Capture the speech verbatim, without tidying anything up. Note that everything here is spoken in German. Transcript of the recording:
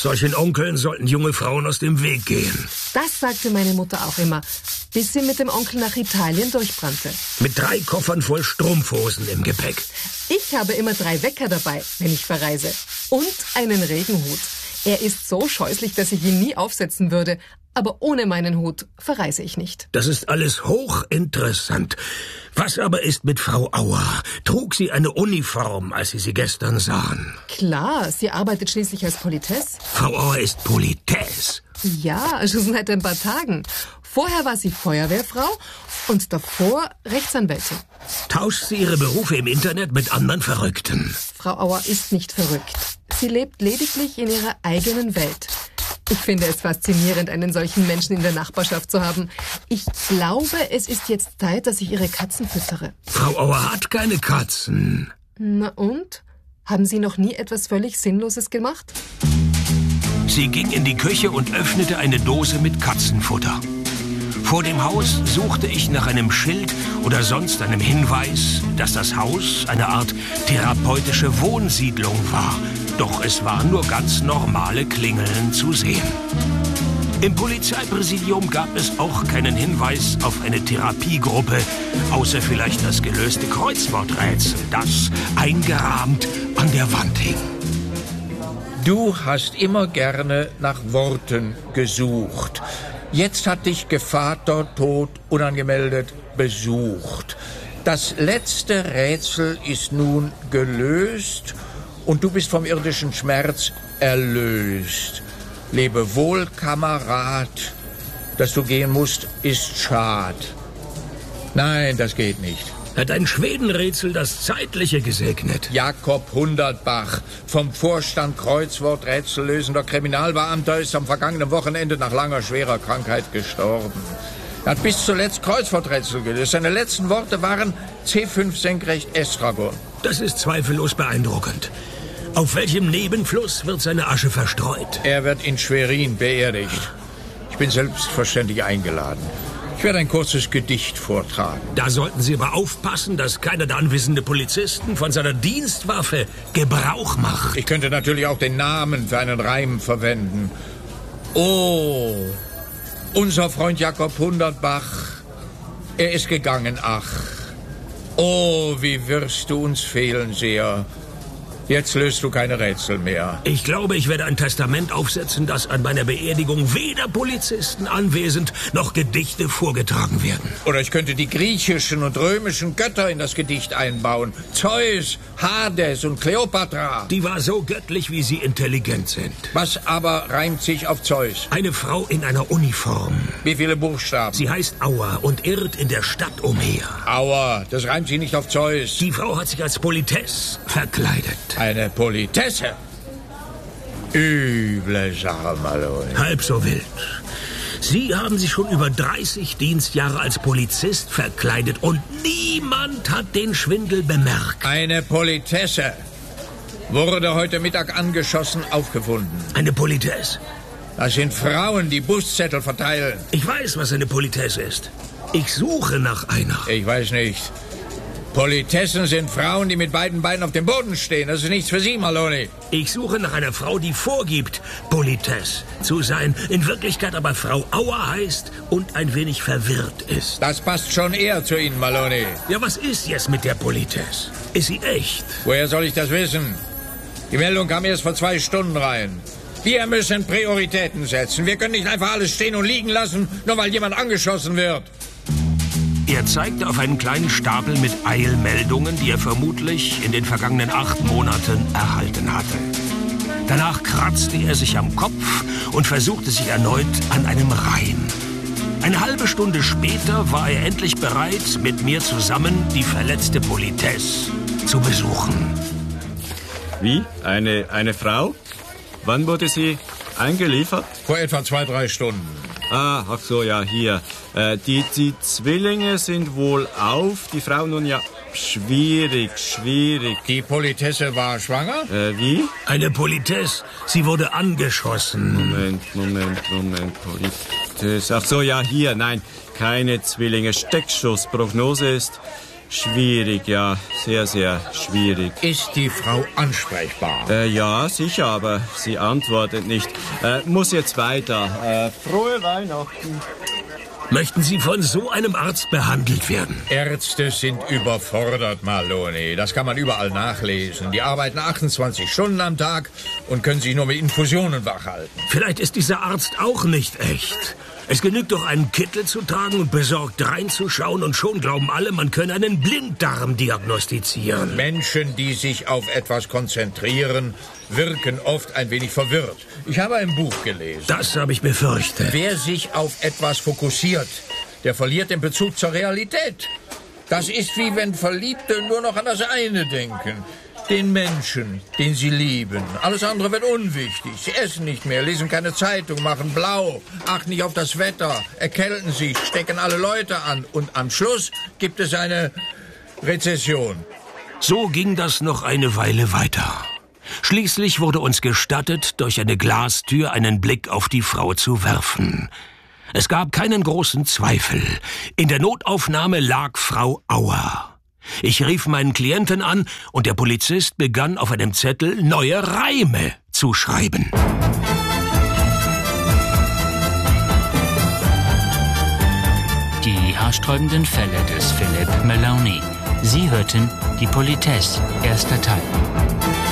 Solchen Onkeln sollten junge Frauen aus dem Weg gehen. Das sagte meine Mutter auch immer, bis sie mit dem Onkel nach Italien durchbrannte. Mit drei Koffern voll Strumpfhosen im Gepäck. Ich habe immer drei Wecker dabei, wenn ich verreise. Und einen Regenhut. Er ist so scheußlich, dass ich ihn nie aufsetzen würde. Aber ohne meinen Hut verreise ich nicht. Das ist alles hochinteressant. Was aber ist mit Frau Auer? Trug sie eine Uniform, als Sie sie gestern sahen? Klar, sie arbeitet schließlich als Politesse. Frau Auer ist Politesse? Ja, schon seit ein paar Tagen. Vorher war sie Feuerwehrfrau und davor Rechtsanwältin. Tauscht sie ihre Berufe im Internet mit anderen Verrückten? Frau Auer ist nicht verrückt. Sie lebt lediglich in ihrer eigenen Welt. Ich finde es faszinierend, einen solchen Menschen in der Nachbarschaft zu haben. Ich glaube, es ist jetzt Zeit, dass ich Ihre Katzen füttere. Frau Auer hat keine Katzen. Na und? Haben Sie noch nie etwas völlig Sinnloses gemacht? Sie ging in die Küche und öffnete eine Dose mit Katzenfutter. Vor dem Haus suchte ich nach einem Schild oder sonst einem Hinweis, dass das Haus eine Art therapeutische Wohnsiedlung war. Doch es waren nur ganz normale Klingeln zu sehen. Im Polizeipräsidium gab es auch keinen Hinweis auf eine Therapiegruppe, außer vielleicht das gelöste Kreuzworträtsel, das eingerahmt an der Wand hing. Du hast immer gerne nach Worten gesucht. Jetzt hat dich Gevater tot, unangemeldet, besucht. Das letzte Rätsel ist nun gelöst und du bist vom irdischen Schmerz erlöst. Lebe wohl, Kamerad. Dass du gehen musst, ist schad. Nein, das geht nicht. Hat ein Schwedenrätsel das Zeitliche gesegnet? Jakob Hundertbach, vom Vorstand kreuzworträtsellösender Kriminalbeamter, ist am vergangenen Wochenende nach langer, schwerer Krankheit gestorben. Er hat bis zuletzt Kreuzworträtsel gelöst. Seine letzten Worte waren C fünf senkrecht Estragon. Das ist zweifellos beeindruckend. Auf welchem Nebenfluss wird seine Asche verstreut? Er wird in Schwerin beerdigt. Ich bin selbstverständlich eingeladen. Ich werde ein kurzes Gedicht vortragen. Da sollten Sie aber aufpassen, dass keiner der anwesenden Polizisten von seiner Dienstwaffe Gebrauch macht. Ich könnte natürlich auch den Namen für einen Reim verwenden. Oh, unser Freund Jakob Hundertbach, er ist gegangen, ach. Oh, wie wirst du uns fehlen sehr. Jetzt löst du keine Rätsel mehr. Ich glaube, ich werde ein Testament aufsetzen, dass an meiner Beerdigung weder Polizisten anwesend noch Gedichte vorgetragen werden. Oder ich könnte die griechischen und römischen Götter in das Gedicht einbauen. Zeus, Hades und Kleopatra. Die war so göttlich, wie sie intelligent sind. Was aber reimt sich auf Zeus? Eine Frau in einer Uniform. Wie viele Buchstaben? Sie heißt Auer und irrt in der Stadt umher. Auer, das reimt sich nicht auf Zeus. Die Frau hat sich als Politesse verkleidet. Eine Politesse? Üble Sache, Malone. Halb so wild. Sie haben sich schon über dreißig Dienstjahre als Polizist verkleidet und niemand hat den Schwindel bemerkt. Eine Politesse wurde heute Mittag angeschossen aufgefunden. Eine Politesse? Das sind Frauen, die Buszettel verteilen. Ich weiß, was eine Politesse ist. Ich suche nach einer. Ich weiß nicht. Politessen sind Frauen, die mit beiden Beinen auf dem Boden stehen. Das ist nichts für Sie, Maloney. Ich suche nach einer Frau, die vorgibt, Politesse zu sein, in Wirklichkeit aber Frau Auer heißt und ein wenig verwirrt ist. Das passt schon eher zu Ihnen, Maloney. Ja, was ist jetzt mit der Politesse? Ist sie echt? Woher soll ich das wissen? Die Meldung kam erst vor zwei Stunden rein. Wir müssen Prioritäten setzen. Wir können nicht einfach alles stehen und liegen lassen, nur weil jemand angeschossen wird. Er zeigte auf einen kleinen Stapel mit Eilmeldungen, die er vermutlich in den vergangenen acht Monaten erhalten hatte. Danach kratzte er sich am Kopf und versuchte sich erneut an einem Reim. Eine halbe Stunde später war er endlich bereit, mit mir zusammen die verletzte Politesse zu besuchen. Wie? Eine, eine Frau? Wann wurde sie eingeliefert? Vor etwa zwei, drei Stunden. Ah, ach so, ja, hier. Äh, die, die Zwillinge sind wohl auf, die Frau nun ja schwierig, schwierig. Die Politesse war schwanger? Äh, wie? Eine Politesse, sie wurde angeschossen. Moment, Moment, Moment, Politesse. Ach so, ja, hier, nein, keine Zwillinge. Steckschuss, Prognose ist schwierig, ja. Sehr, sehr schwierig. Ist die Frau ansprechbar? Äh, ja, sicher, aber sie antwortet nicht. Äh, muss jetzt weiter. Äh, frohe Weihnachten. Möchten Sie von so einem Arzt behandelt werden? Ärzte sind überfordert, Maloney. Das kann man überall nachlesen. Die arbeiten achtundzwanzig Stunden am Tag und können sich nur mit Infusionen wachhalten. Vielleicht ist dieser Arzt auch nicht echt. Es genügt doch, einen Kittel zu tragen und besorgt reinzuschauen und schon glauben alle, man könne einen Blinddarm diagnostizieren. Menschen, die sich auf etwas konzentrieren, wirken oft ein wenig verwirrt. Ich habe ein Buch gelesen. Das habe ich befürchtet. Wer sich auf etwas fokussiert, der verliert den Bezug zur Realität. Das ist wie wenn Verliebte nur noch an das eine denken. Den Menschen, den sie lieben. Alles andere wird unwichtig. Sie essen nicht mehr, lesen keine Zeitung, machen blau, achten nicht auf das Wetter, erkälten sich, stecken alle Leute an. Und am Schluss gibt es eine Rezession. So ging das noch eine Weile weiter. Schließlich wurde uns gestattet, durch eine Glastür einen Blick auf die Frau zu werfen. Es gab keinen großen Zweifel. In der Notaufnahme lag Frau Auer. Ich rief meinen Klienten an und der Polizist begann auf einem Zettel neue Reime zu schreiben. Die haarsträubenden Fälle des Philippe Maloney. Sie hörten Die Politesse, erster Teil.